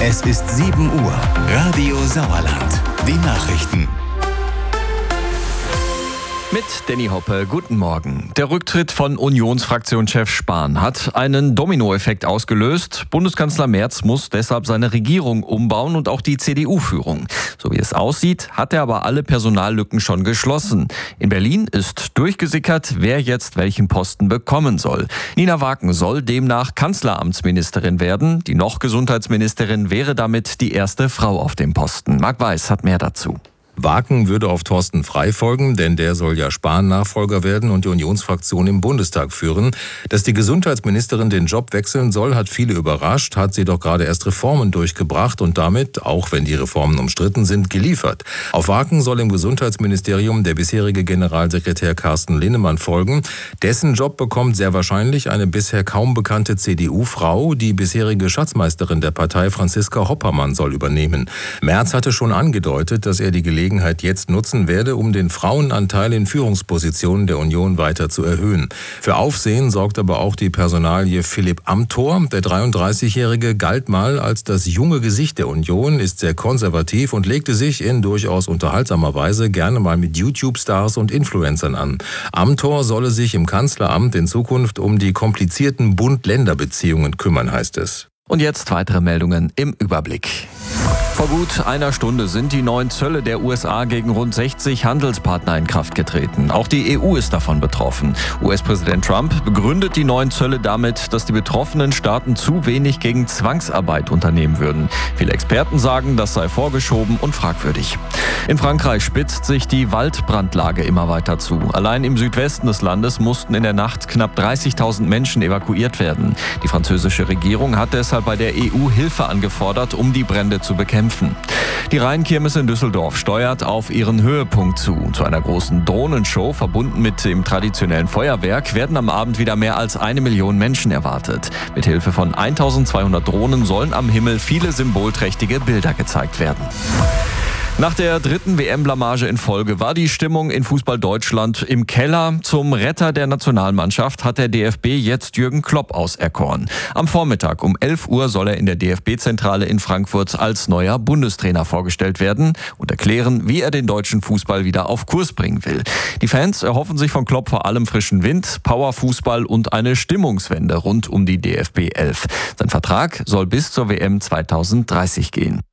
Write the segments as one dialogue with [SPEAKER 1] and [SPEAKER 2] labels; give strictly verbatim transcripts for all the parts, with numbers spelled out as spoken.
[SPEAKER 1] Es ist sieben Uhr. Radio Sauerland. Die Nachrichten.
[SPEAKER 2] Mit Danny Hoppe, guten Morgen. Der Rücktritt von Unionsfraktionschef Spahn hat einen Dominoeffekt ausgelöst. Bundeskanzler Merz muss deshalb seine Regierung umbauen und auch die C D U-Führung. So wie es aussieht, hat er aber alle Personallücken schon geschlossen. In Berlin ist durchgesickert, wer jetzt welchen Posten bekommen soll. Nina Waken soll demnach Kanzleramtsministerin werden. Die noch Gesundheitsministerin wäre damit die erste Frau auf dem Posten. Marc Weiß hat mehr dazu.
[SPEAKER 3] Waken würde auf Thorsten Frey folgen, denn der soll ja Spahn-Nachfolger werden und die Unionsfraktion im Bundestag führen. Dass die Gesundheitsministerin den Job wechseln soll, hat viele überrascht, hat sie doch gerade erst Reformen durchgebracht und damit, auch wenn die Reformen umstritten sind, geliefert. Auf Waken soll im Gesundheitsministerium der bisherige Generalsekretär Carsten Linnemann folgen. Dessen Job bekommt sehr wahrscheinlich eine bisher kaum bekannte C D U-Frau. Die bisherige Schatzmeisterin der Partei, Franziska Hoppermann, soll übernehmen. Merz hatte schon angedeutet, dass er die Gelegenheit jetzt nutzen werde, um den Frauenanteil in Führungspositionen der Union weiter zu erhöhen. Für Aufsehen sorgt aber auch die Personalie Philipp Amthor. Der dreiunddreißigjährige galt mal als das junge Gesicht der Union, ist sehr konservativ und legte sich in durchaus unterhaltsamer Weise gerne mal mit YouTube-Stars und Influencern an. Amthor solle sich im Kanzleramt in Zukunft um die komplizierten Bund-Länder-Beziehungen kümmern, heißt es.
[SPEAKER 2] Und jetzt weitere Meldungen im Überblick. Vor gut einer Stunde sind die neuen Zölle der U S A gegen rund sechzig Handelspartner in Kraft getreten. Auch die E U ist davon betroffen. U S-Präsident Trump begründet die neuen Zölle damit, dass die betroffenen Staaten zu wenig gegen Zwangsarbeit unternehmen würden. Viele Experten sagen, das sei vorgeschoben und fragwürdig. In Frankreich spitzt sich die Waldbrandlage immer weiter zu. Allein im Südwesten des Landes mussten in der Nacht knapp dreißigtausend Menschen evakuiert werden. Die französische Regierung hat deshalb bei der E U Hilfe angefordert, um die Brände zu bekämpfen. Die Rheinkirmes in Düsseldorf steuert auf ihren Höhepunkt zu. Zu einer großen Drohnenshow, verbunden mit dem traditionellen Feuerwerk, werden am Abend wieder mehr als eine Million Menschen erwartet. Mit Hilfe von eintausendzweihundert Drohnen sollen am Himmel viele symbolträchtige Bilder gezeigt werden. Nach der dritten W M-Blamage in Folge war die Stimmung in Fußball Deutschland im Keller. Zum Retter der Nationalmannschaft hat der D F B jetzt Jürgen Klopp auserkoren. Am Vormittag um elf Uhr soll er in der D F B-Zentrale in Frankfurt als neuer Bundestrainer vorgestellt werden und erklären, wie er den deutschen Fußball wieder auf Kurs bringen will. Die Fans erhoffen sich von Klopp vor allem frischen Wind, Powerfußball und eine Stimmungswende rund um die D F B elf. Sein Vertrag soll bis zur W M zweitausenddreißig gehen.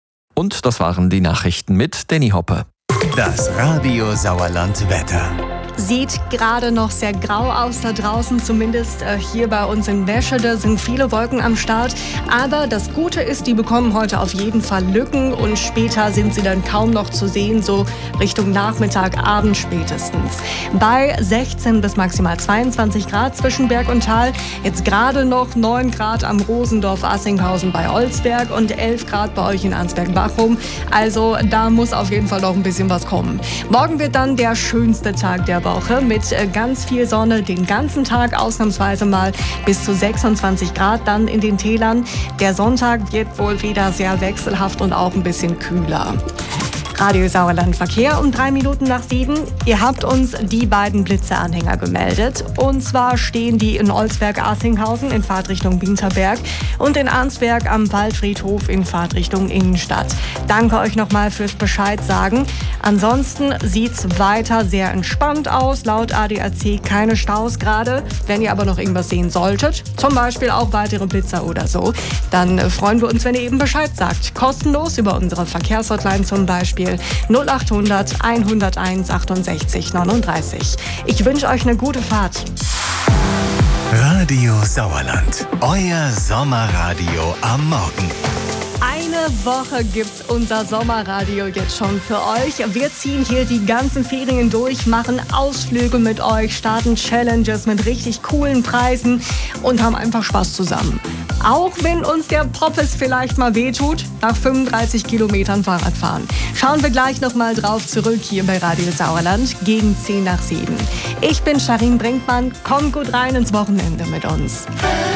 [SPEAKER 2] Und das waren die Nachrichten mit Danny Hoppe.
[SPEAKER 1] Das Radio Sauerland Wetter.
[SPEAKER 4] Sieht gerade noch sehr grau aus da draußen, zumindest äh, hier bei uns in Meschede sind viele Wolken am Start. Aber das Gute ist, die bekommen heute auf jeden Fall Lücken und später sind sie dann kaum noch zu sehen, so Richtung Nachmittag, Abend spätestens. Bei sechzehn bis maximal zweiundzwanzig Grad zwischen Berg und Tal. Jetzt gerade noch neun Grad am Rosendorf-Assinghausen bei Olsberg und elf Grad bei euch in Arnsberg-Bachum. Also da muss auf jeden Fall noch ein bisschen was kommen. Morgen wird dann der schönste Tag der Woche. Woche mit ganz viel Sonne, den ganzen Tag ausnahmsweise mal bis zu sechsundzwanzig Grad dann in den Tälern. Der Sonntag wird wohl wieder sehr wechselhaft und auch ein bisschen kühler. Radio Sauerland Verkehr um drei Minuten nach sieben. Ihr habt uns die beiden Blitzeanhänger gemeldet. Und zwar stehen die in Olsberg-Assinghausen in Fahrtrichtung Winterberg und in Arnsberg am Waldfriedhof in Fahrtrichtung Innenstadt. Danke euch nochmal fürs Bescheid sagen. Ansonsten sieht's weiter sehr entspannt aus. Laut A D A C keine Staus gerade. Wenn ihr aber noch irgendwas sehen solltet, zum Beispiel auch weitere Blitzer oder so, dann freuen wir uns, wenn ihr eben Bescheid sagt. Kostenlos über unsere Verkehrshotline zum Beispiel null acht hundert, hunderteins, achtundsechzig, neununddreißig. Ich wünsche euch eine gute Fahrt.
[SPEAKER 1] Radio Sauerland, euer Sommerradio am Morgen.
[SPEAKER 4] Eine Woche gibt's unser Sommerradio jetzt schon für euch. Wir ziehen hier die ganzen Ferien durch, machen Ausflüge mit euch, starten Challenges mit richtig coolen Preisen und haben einfach Spaß zusammen. Auch wenn uns der Poppes vielleicht mal wehtut, nach fünfunddreißig Kilometern Fahrradfahren. Schauen wir gleich nochmal drauf zurück hier bei Radio Sauerland gegen zehn nach sieben. Ich bin Sharin Brinkmann, kommt gut rein ins Wochenende mit uns.